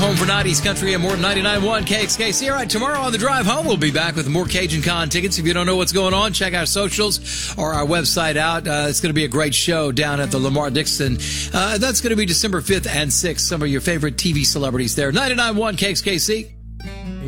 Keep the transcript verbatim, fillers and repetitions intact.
home for nineties country and more ninety-nine point one K X K C. All right, tomorrow on the drive home, we'll be back with more Cajun Con tickets. If you don't know what's going on, check our socials or our website out. Uh, it's going to be a great show down at the Lamar Dixon. Uh, that's going to be December fifth and sixth. Some of your favorite T V celebrities there. ninety-nine point one K X K C.